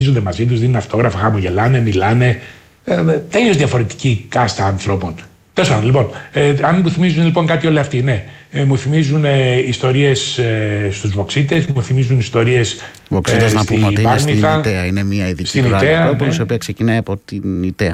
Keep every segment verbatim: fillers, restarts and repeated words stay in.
μαζί τους, δίνουν αυτόγραφα, χαμογελάνε, μιλάνε. Ε, τέλειως διαφορετική κάστα ανθρώπων. Τέλος πάντων, λοιπόν, ε, αν μου θυμίζουν λοιπόν κάτι όλοι αυτοί, ναι. Ε, μου θυμίζουν ε, ιστορίες ε, στους Βοξίτες, μου θυμίζουν ιστορίες. Βοξίτες, ε, να πούμε ότι είναι στην Πάρνηθα, Ιταία. Είναι μια ειδική Ακρόπολη, ναι. η οποία ξεκινάει από την Ιταία.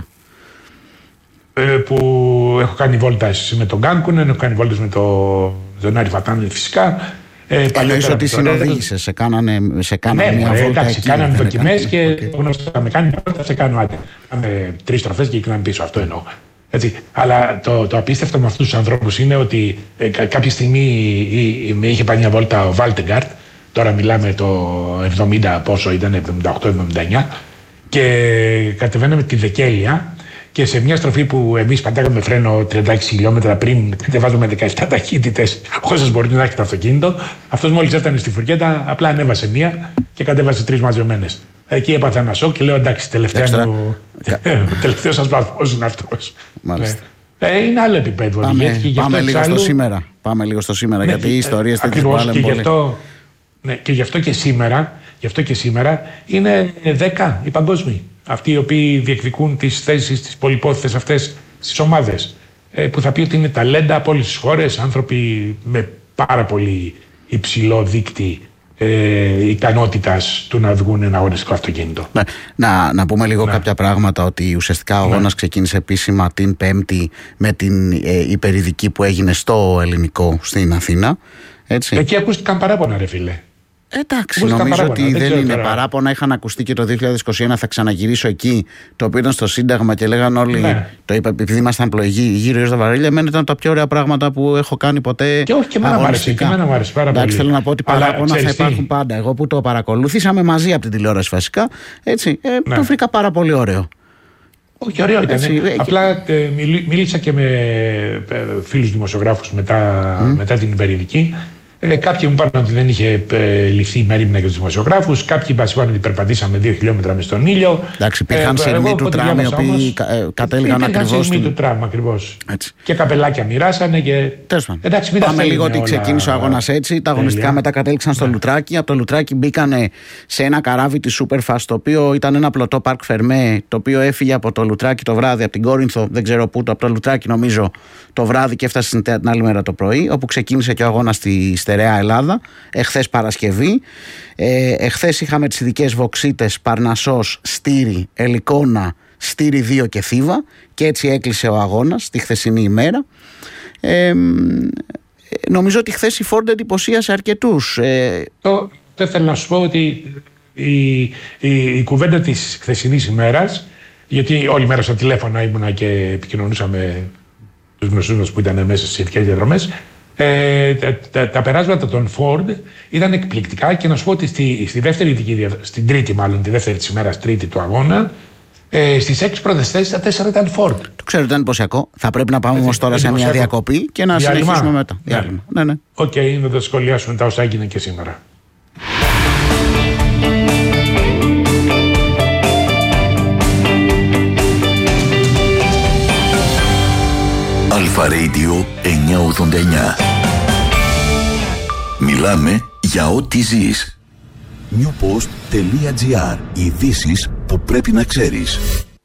Ε, που έχω κάνει βόλτας με τον Κάνκουνεν, έχω κάνει βόλτας με το, τον Άρη Φατάνη φυσικά. Ε, Εννοείς ότι συνοδήγησες, σε κάνανε, σε κάνανε ναι, μια ε, βόλτα εντάξει, εκεί. κάνανε δοκιμές και okay. γνωστά θα με κάνει βόλτα, σε κάνω άντε. Κάμε τρεις στροφές και γυρνάμε πίσω, αυτό εννοώ. Έτσι. Αλλά το, το απίστευτο με αυτούς τους ανθρώπους είναι ότι ε, κάποια στιγμή ε, ε, με είχε πάει μια βόλτα ο Βάλτεγκαρτ, τώρα μιλάμε το εβδομήντα πόσο ήταν, εβδομήντα οκτώ εβδομήντα εννιά, και κατεβαίναμε τη Δεκέλεια. Και σε μια στροφή που εμείς πατάγαμε φρένο τριάντα έξι χιλιόμετρα πριν, κατεβάζουμε δεκαεπτά ταχύτητες, όσες μπορεί να έχει το αυτοκίνητο, αυτός μόλις έφτανε στη φουρκέτα, απλά ανέβασε μία και κατέβασε τρεις μαζεμένες. Εκεί έπαθα ένα σοκ και λέω εντάξει, τελευταία μου. Ο τελευταίος σας βαθμός είναι αυτός. Μάλιστα. Ε, είναι άλλο επίπεδο. Πάμε, γιατί πάμε λίγο άλλου... στο σήμερα. Πάμε λίγο στο σήμερα, ναι, γιατί οι ιστορίες τέτοιες που και, γι αυτό, ναι, και γι' αυτό και σήμερα, γι' αυτό και σήμερα είναι δέκα οι παγκόσμιοι. Αυτοί οι οποίοι διεκδικούν τις θέσεις, τις πολυπόθητες αυτές στις ομάδες. Ε, που θα πει ότι είναι ταλέντα από όλες τις χώρες, άνθρωποι με πάρα πολύ υψηλό δείκτη ε, ικανότητας του να βγουν ένα αγωνιστικό αυτοκίνητο. Ναι. Να, να πούμε λίγο ναι. κάποια πράγματα, ότι ουσιαστικά ο αγώνας ναι. ξεκίνησε επίσημα την Πέμπτη με την ε, υπερειδική που έγινε στο Ελληνικό στην Αθήνα. Έτσι. Εκεί ακούστηκαν παράπονα, ρε φίλε. Εντάξει, νομίζω παράπονα, ότι δεν, δεν είναι τώρα. Παράπονα. Είχαν ακουστεί και το δύο χιλιάδες είκοσι ένα θα ξαναγυρίσω εκεί, το οποίο ήταν στο Σύνταγμα και λέγαν όλοι. Ναι. Το είπα επειδή ήμασταν πλοηγοί γύρω στα βαρέλια. Εμένα ήταν τα πιο ωραία πράγματα που έχω κάνει ποτέ. Και όχι, και εμένα μου άρεσε. Και εμένα μου άρεσε πάρα Εντάξει, πολύ. θέλω να πω ότι παράπονα θα υπάρχουν πάντα. Εγώ που το παρακολουθήσαμε μαζί από την τηλεόραση βασικά. Έτσι, ε, ναι. το βρήκα πάρα πολύ ωραίο. Όχι, ωραίο ήταν. Έτσι, απλά ε, μίλησα και με ε, φίλους δημοσιογράφους μετά, mm. μετά την υπερειδική. Ε, κάποιοι μου είπαν ότι δεν είχε ε, ληφθεί μέριμνα για τους δημοσιογράφους. Κάποιοι μας είπαν ότι περπατήσαμε δύο χιλιόμετρα μες στον ήλιο. Εντάξει, υπήρχαν ε, σειρμοί του τραμ οι οποίοι ε, κατέληγαν ακριβώς. Υπήρχαν σειρμοί του τραμ ακριβώς. Και καπελάκια μοιράσανε. Και... Εντάξει, μην πάμε λίγο ότι ξεκίνησε ο αγώνας έτσι. Τα αγωνιστικά μετά κατέληξαν στο ναι. Λουτράκι. Από το Λουτράκι μπήκανε σε ένα καράβι τη Superfast, το οποίο ήταν ένα πλωτό Parc Fermé, το οποίο έφυγε από το Λουτράκι το βράδυ, από την Κόρινθο, δεν ξέρω πού, από το Λουτράκι νομίζω το βράδυ και έφτασε την άλλη μέρα το πρωί, όπου ξεκίνησε και ο αγώνας στη στερεά Ελλάδα, εχθές Παρασκευή. Ε, εχθές είχαμε τις ειδικές Βοξίτες, Παρνασσός, Στήρι, Ελικόνα, Στήρι δύο και Θήβα, και έτσι έκλεισε ο αγώνας τη χθεσινή ημέρα. Ε, νομίζω ότι χθες η Ford εντυπωσίασε αρκετούς. Ε, το, το θέλω να σου πω ότι η, η, η κουβέντα της χθεσινής ημέρας, γιατί όλη μέρα στα τηλέφωνα ήμουνα και επικοινωνούσαμε τους γνωστούς μας που ήταν μέσα στις ειδικές διαδρομές. Ε, τα, τα, τα περάσματα των Ford ήταν εκπληκτικά και να σου πω ότι στη, στη δεύτερη ειδική, στην τρίτη μάλλον, τη δεύτερη της ημέρας, τρίτη του αγώνα, ε, στις έξι πρώτες θέσεις τα τέσσερα ήταν Ford. Το ξέρω, ήταν εντυπωσιακό. Θα πρέπει να πάμε όμως τώρα σε μια διακοπή και να διάλειμμα. συνεχίσουμε μετά. Ναι, ναι, ναι. Οκ, okay, να τα σχολιάσουμε τα όσα έγιναν και σήμερα. Αλφα Radio εννιακόσια ογδόντα εννιά. Μιλάμε για ό,τι ζεις. newpost.gr. Ειδήσεις που πρέπει να ξέρεις.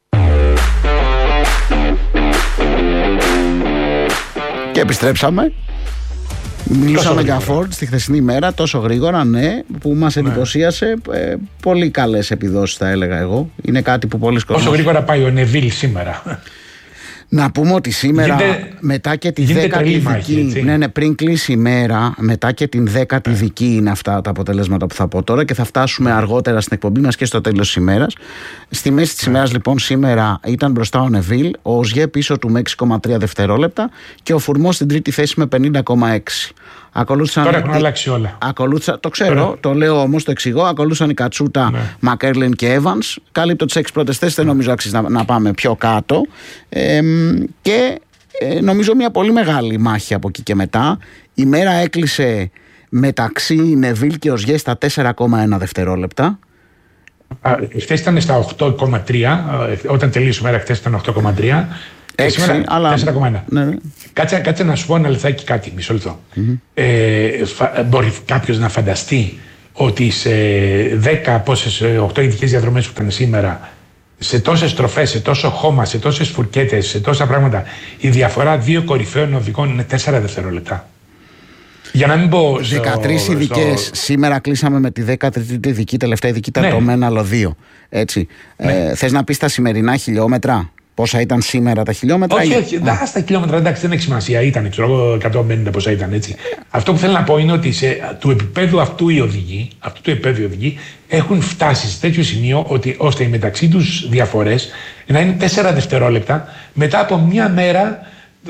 Και επιστρέψαμε. Μιλούσαμε για Ford στη χθεσινή ημέρα, τόσο γρήγορα, ναι, που μας εντυπωσίασε. Ναι. Ε, πολύ καλές επιδόσεις θα έλεγα εγώ. Είναι κάτι που πολλοί κόσμος... Όσο γρήγορα πάει ο Νεβίλ σήμερα. Να πούμε ότι σήμερα γίνεται, μετά και τη δέκατη δική, ναι, ναι, πριν κλείσει η μέρα, μετά και την δέκατη yeah. δική είναι αυτά τα αποτελέσματα που θα πω τώρα και θα φτάσουμε yeah. αργότερα στην εκπομπή μας και στο τέλος της ημέρας. Στη μέση της yeah. ημέρας λοιπόν σήμερα ήταν μπροστά ο Νεβίλ, ο Οζιέ πίσω του με έξι κόμμα τρία δευτερόλεπτα και ο Φουρμός στην τρίτη θέση με πενήντα κόμμα έξι. Ακολούθησαν... Τώρα έχουν αλλάξει όλα. Ακολούθησα... Το ξέρω, Τώρα... το λέω όμως, το εξηγώ. Ακολούθησαν η Κατσούτα, ναι. Μακέρλιν και Evans. Καλύπτω τις έξι πρώτες θέσεις, δεν νομίζω αξίζει να, να πάμε πιο κάτω. Ε, και ε, νομίζω μια πολύ μεγάλη μάχη από εκεί και μετά. Η μέρα έκλεισε μεταξύ Νεβίλ και Οζιέ στα τέσσερα κόμμα ένα δευτερόλεπτα. Χθες ήταν στα οκτώ κόμμα τρία. Όταν τελείωσε η μέρα, χθες ήταν οκτώ κόμμα τρία. έξι, αλλά... τέσσερα κόμμα ένα. Ναι, ναι. Κάτσε, κάτσε να σου πω ένα λεπτάκι κάτι, μισό λεπτό. Mm-hmm. Ε, φα, μπορεί κάποιος να φανταστεί ότι σε δέκα, πόσες, οκτώ ειδικές διαδρομές που ήταν σήμερα, σε τόσες στροφές, σε τόσο χώμα, σε τόσες φουρκέτες, σε τόσα πράγματα, η διαφορά δύο κορυφαίων οδηγών είναι τέσσερα δευτερόλεπτα. Για να μην πω. δεκατρείς ειδικές. Στο... Σήμερα κλείσαμε με τη δέκατη ειδική, τελευταία ειδική ήταν ναι. το Μέναλο δύο. Έτσι. Ναι. Ε, θες να πεις τα σημερινά χιλιόμετρα, πόσα ήταν σήμερα τα χιλιόμετρα? Όχι, όχι. Α, στα χιλιόμετρα εντάξει, δεν έχει σημασία. Ήταν, ξέρω εγώ, εκατόν πενήντα πόσα ήταν έτσι. Αυτό που θέλω να πω είναι ότι σε, του επίπεδου αυτού οι οδηγοί, αυτού του επίπεδου οι οδηγοί, έχουν φτάσει σε τέτοιο σημείο ότι ώστε οι μεταξύ τους διαφορές να είναι τέσσερα δευτερόλεπτα μετά από μια μέρα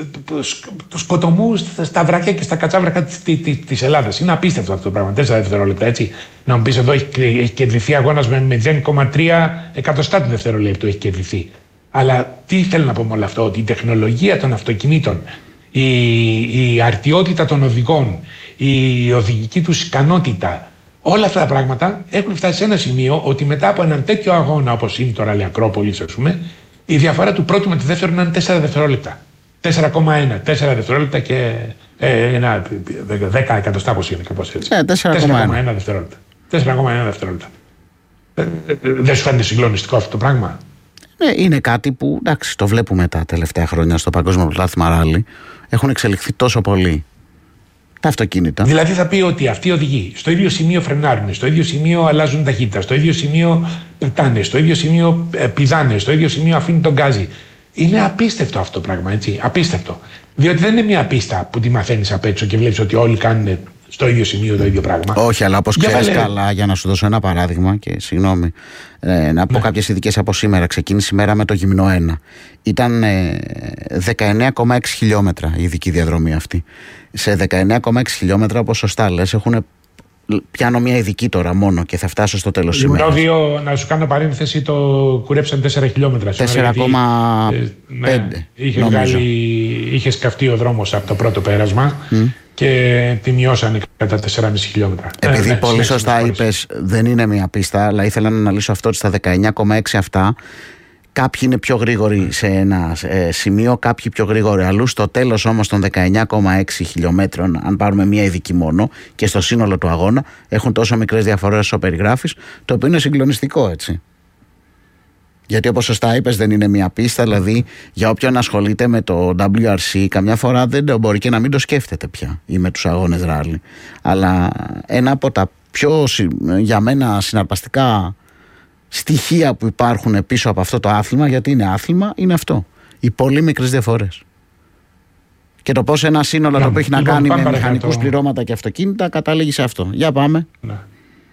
του σκοτωμού στα βράκια και στα κατσάβρακα της Ελλάδας. Είναι απίστευτο αυτό το πράγμα. τέσσερα δευτερόλεπτα, έτσι. Να μου πεις εδώ έχει, έχει κερδιθεί αγώνας με μηδέν κόμμα τρία εκατοστά του δευτερολέπτου έχει κερδιθεί. Αλλά τι θέλω να πω με όλο αυτό, ότι η τεχνολογία των αυτοκινήτων, η, η αρτιότητα των οδηγών, η οδηγική τους ικανότητα, όλα αυτά τα πράγματα έχουν φτάσει σε ένα σημείο ότι μετά από έναν τέτοιο αγώνα όπως είναι τώρα η Ακρόπολης, ας πούμε, η διαφορά του πρώτου με του δεύτερου είναι τέσσερα δευτερόλεπτα. τέσσερα κόμμα ένα, τέσσερα δευτερόλεπτα και ε, ένα, δέκα εκατοστά πώς είναι, κάπως έτσι. Ε, τέσσερα κόμμα ένα δευτερόλεπτα. τέσσερα κόμμα ένα δευτερόλεπτα. Ε, ε, δεν σου φαίνεται συγκλονιστικό αυτό το πράγμα? Ναι, είναι κάτι που εντάξει, το βλέπουμε τα τελευταία χρόνια στο Παγκόσμιο Πρωτάθλημα Ράλι. Έχουν εξελιχθεί τόσο πολύ τα αυτοκίνητα. Δηλαδή θα πει ότι αυτοί οι οδηγοί στο ίδιο σημείο φρενάρουν, στο ίδιο σημείο αλλάζουν ταχύτητα, στο ίδιο σημείο πετάνε, στο ίδιο σημείο πηδάνε, στο ίδιο σημείο αφήνουν τον γκάζι. Είναι απίστευτο αυτό το πράγμα, έτσι. Απίστευτο. Διότι δεν είναι μια πίστα που τη μαθαίνεις απ' έξω και βλέπεις ότι όλοι κάνουν στο ίδιο σημείο το ίδιο πράγμα. Όχι, αλλά όπως ξέρεις βάλε... καλά, για να σου δώσω ένα παράδειγμα και συγγνώμη, ε, να πω ναι. κάποιες ειδικές από σήμερα. Ξεκίνησε η μέρα με το γυμνό ένα. Ήταν ε, δεκαεννέα κόμμα έξι χιλιόμετρα η ειδική διαδρομή αυτή. Σε δεκαεννέα κόμμα έξι χιλιόμετρα, όπως σωστά λες, έχουν. Πιάνω μια ειδική τώρα μόνο και θα φτάσω στο τέλος σήμερα. Δύο, να σου κάνω παρένθεση, το κουρέψαν τέσσερα χιλιόμετρα. τέσσερα κόμμα πέντε. Ναι, είχε, βγάλει, είχε σκαφτεί ο δρόμος από το πρώτο πέρασμα mm. και τη μειώσανε κατά τέσσερα κόμμα πέντε χιλιόμετρα. Επειδή ναι, πολύ ναι, σωστά ναι, είπες, δεν είναι μια πίστα, αλλά ήθελα να αναλύσω αυτό ότι στα δεκαεννέα κόμμα έξι αυτά. Κάποιοι είναι πιο γρήγοροι σε ένα ε, σημείο, κάποιοι πιο γρήγοροι αλλού. Στο τέλος όμως των δεκαεννέα κόμμα έξι χιλιόμετρων, αν πάρουμε μία ειδική μόνο και στο σύνολο του αγώνα, έχουν τόσο μικρές διαφορές όσο περιγράφεις, το οποίο είναι συγκλονιστικό, έτσι. Γιατί όπως σωστά είπες, δεν είναι μία πίστα, δηλαδή για όποιον ασχολείται με το ντάμπλιου αρ σι, καμιά φορά δεν μπορεί και να μην το σκέφτεται πια ή με τους αγώνες ράλι. Αλλά ένα από τα πιο για μένα συναρπαστικά στοιχεία που υπάρχουν πίσω από αυτό το άθλημα, γιατί είναι άθλημα, είναι αυτό. Οι πολύ μικρές διαφορές. Και το πώς ένα σύνολο το οποίο έχει να λοιπόν, κάνει με μηχανικούς το... πληρώματα και αυτοκίνητα καταλήγει σε αυτό. Για πάμε. Να.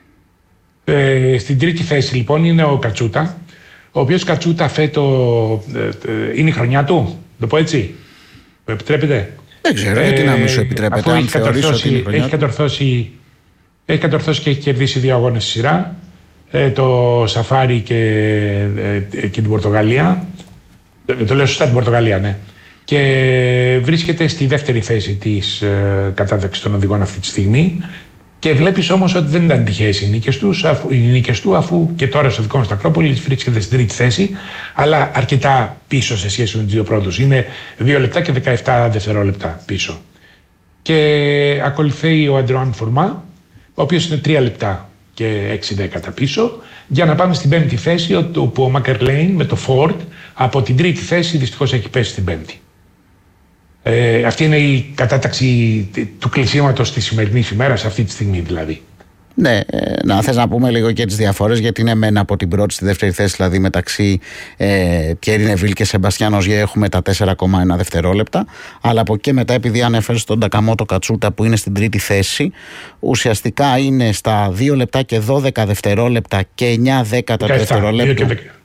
Ε, στην τρίτη θέση λοιπόν είναι ο Κατσούτα, ο οποίος Κατσούτα φέτο ε, ε, είναι η χρονιά του, το πω έτσι. Με επιτρέπετε? Δεν ξέρω, ε, γιατί να μην σου επιτρέπετε. Αν έχει κατορθώσει, ότι είναι έχει, κατορθώσει, έχει κατορθώσει και έχει κερδίσει δύο αγώνες στη σειρά. Το Σαφάρι και, και την Πορτογαλία. Το λέω σωστά, την Πορτογαλία, ναι. Και βρίσκεται στη δεύτερη θέση της ε, κατάταξης των οδηγών αυτή τη στιγμή. Και βλέπεις όμως ότι δεν ήταν τυχαίες οι νίκες του, αφού, οι νίκες του, αφού και τώρα στο δικό μας το Ακρόπολη βρίσκεται στην τρίτη θέση, αλλά αρκετά πίσω σε σχέση με τους δύο πρώτους. Είναι δύο λεπτά και δεκαεπτά δευτερόλεπτα πίσω. Και ακολουθεί ο Αντρεάν Φορμά, ο οποίος είναι τρία λεπτά και έξι δέκατα πίσω, για να πάμε στην πέμπτη θέση, όπου ο Μακερλέιν με το Ford από την τρίτη θέση δυστυχώς έχει πέσει στην πέμπτη. Ε, αυτή είναι η κατάταξη του κλεισίματος της σημερινής ημέρας, αυτή τη στιγμή δηλαδή. Ναι, να θες να πούμε λίγο και τις διαφορές, γιατί είναι μένα από την πρώτη στη δεύτερη θέση, δηλαδή μεταξύ ε, Πιέρι Νεβίλ και Σεμπαστιάν Οζιέ έχουμε τα τέσσερα κόμμα ένα δευτερόλεπτα, αλλά από εκεί μετά, επειδή ανέφερες τον Τακαμότο Κατσούτα που είναι στην τρίτη θέση, ουσιαστικά είναι στα δύο λεπτά και δώδεκα δευτερόλεπτα και εννιά δέκατα δευτερόλεπτα.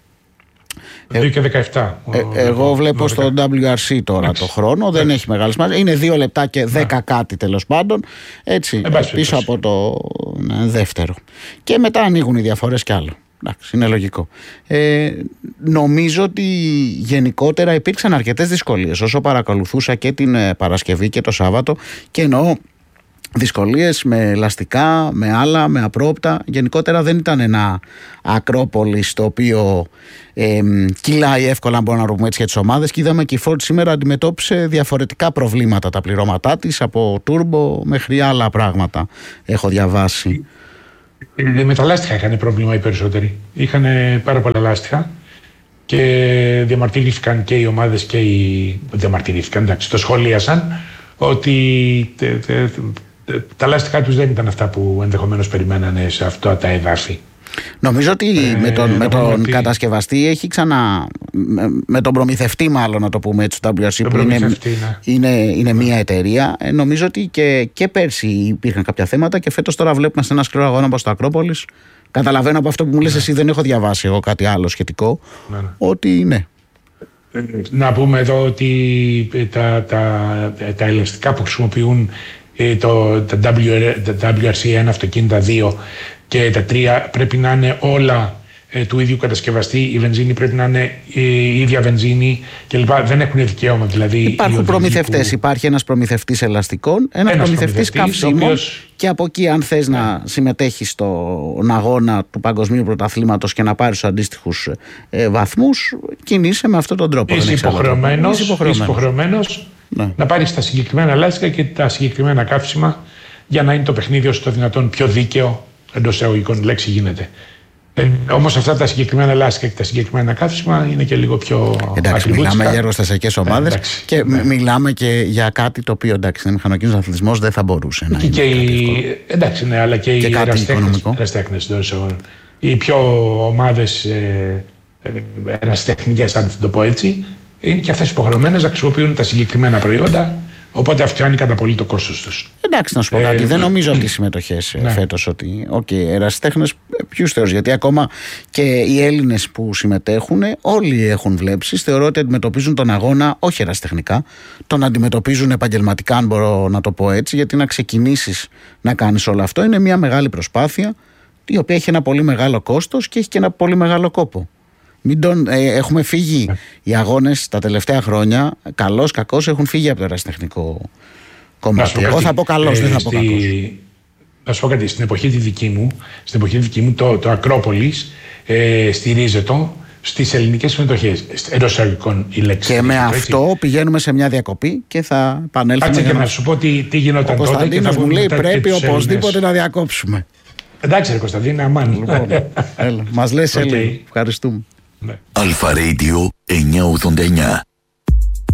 δύο και δεκαεπτά. Ε, εγώ βλέπω στο ντάμπλιου αρ σι τώρα το χρόνο, δεν έχει μεγάλη σημασία. Είναι δύο λεπτά και δέκα κάτι τέλος πάντων. Έτσι, πίσω από το ναι, δεύτερο. Και μετά ανοίγουν οι διαφορές κι άλλο. Εντάξει, είναι λογικό. Ε, νομίζω ότι γενικότερα υπήρξαν αρκετές δυσκολίες όσο παρακολουθούσα και την Παρασκευή και το Σάββατο, και εννοώ δυσκολίες με λαστικά, με άλλα, με απρόπτα. Γενικότερα δεν ήταν ένα Ακρόπολης το οποίο ε, κυλάει εύκολα, αν μπορούμε να το πούμε έτσι, για τις ομάδες. Και είδαμε και η Ford σήμερα αντιμετώπισε διαφορετικά προβλήματα τα πληρώματά της, από τούρμπο μέχρι άλλα πράγματα έχω διαβάσει. Ε, με τα λάστιχα είχαν πρόβλημα οι περισσότεροι. Είχαν πάρα πολλά λάστιχα και διαμαρτυρήθηκαν και οι ομάδες και οι. Διαμαρτυρήθηκαν, εντάξει, το σχολίασαν ότι τε, τε, τε, τα λάστιχά τους δεν ήταν αυτά που ενδεχομένως περιμένανε σε αυτά τα εδάφη. Νομίζω ότι ε, με τον, με τον ότι... κατασκευαστή έχει ξανά. Με, με τον προμηθευτή, μάλλον να το πούμε έτσι, του ντάμπλιου αρ σι, που είναι, ναι. είναι, είναι ναι. μια εταιρεία. Ε, νομίζω ότι και, και πέρσι υπήρχαν κάποια θέματα και φέτος τώρα βλέπουμε σε ένα σκληρό αγώνα όπως το Ακρόπολης. Καταλαβαίνω από αυτό που μου λες ναι. εσύ, δεν έχω διαβάσει εγώ κάτι άλλο σχετικό. Ναι, ναι. Ότι ναι. Να πούμε εδώ ότι τα, τα, τα ελαστικά που χρησιμοποιούν το, τα, ντάμπλιου αρ σι ένα αυτοκίνητα δύο και τα τρία πρέπει να είναι όλα ε, του ίδιου κατασκευαστή. Η βενζίνη πρέπει να είναι η ίδια βενζίνη κλπ. Δεν έχουν δικαίωμα δηλαδή. Υπάρχουν προμηθευτές. Που... Υπάρχει ένας προμηθευτής ελαστικών, ένας, ένας προμηθευτής καυσίμων. Οποίος... Και από εκεί, αν θες ναι. να συμμετέχεις στον αγώνα του Παγκοσμίου Πρωταθλήματος και να πάρεις τους αντίστοιχους ε, βαθμούς, κινείσαι με αυτόν τον τρόπο. Είσαι υποχρεωμένος, υποχρεωμένος ναι. να πάρεις τα συγκεκριμένα λάστιχα και τα συγκεκριμένα καύσιμα για να είναι το παιχνίδι όσο το δυνατόν πιο δίκαιο. Εντός εισαγωγικών λέξη γίνεται. Ε, όμως αυτά τα συγκεκριμένα λάστιχα και τα συγκεκριμένα καύσιμα είναι και λίγο πιο. Εντάξει, μιλάμε για εργοστασιακές ομάδες ε, και ναι. μιλάμε και για κάτι το οποίο εντάξει, είναι μηχανοκίνητος αθλητισμός, δεν θα μπορούσε να και είναι. Και η... Εντάξει, ναι, αλλά και, και οι ερασιτέχνες. Οι πιο ομάδες ε, ε, ερασιτεχνικές, αν το πω έτσι, είναι και αυτές υποχρεωμένες να χρησιμοποιούν τα συγκεκριμένα προϊόντα. Οπότε αυξάνει κατά πολύ το κόστος τους. Εντάξει, να σου πω κάτι. Ε, δεν νομίζω ότι οι συμμετοχές ναι. φέτος ότι. Οκ, okay, ερασιτέχνες, ποιους θεωρείς? Γιατί ακόμα και οι Έλληνες που συμμετέχουν, όλοι έχουν βλέψεις. Θεωρώ ότι αντιμετωπίζουν τον αγώνα, όχι ερασιτεχνικά, τον αντιμετωπίζουν επαγγελματικά, αν μπορώ να το πω έτσι. Γιατί να ξεκινήσεις να κάνεις όλο αυτό είναι μια μεγάλη προσπάθεια, η οποία έχει ένα πολύ μεγάλο κόστος και έχει και ένα πολύ μεγάλο κόπο. Μην τον, ε, έχουμε φύγει. Ναι. Οι αγώνες τα τελευταία χρόνια, καλώς κακώς, έχουν φύγει από το ερασιτεχνικό κομμάτι. Εγώ θα πω καλώς, ε, δεν θα πω στη... κακώς. Να σου πω κάτι. Στην εποχή τη δική μου, στην εποχή δική μου το, το Ακρόπολης ε, στηρίζεται στις ελληνικές συμμετοχές. Εντός εισαγωγικών η λέξη. Και με αυτό έτσι. Πηγαίνουμε σε μια διακοπή και θα επανέλθουμε. Κάτσε και να... να σου πω τι, τι γινόταν τότε. Ο Κωνσταντίνος μου λέει πρέπει οπωσδήποτε να διακόψουμε. Εντάξει, ρε Κωνσταντίνε, αμάν. Λοιπόν, έλα, μας λες, okay. Έλλη. Ευχαριστούμε. Αλφα Radio εννιακόσια ογδόντα εννιά.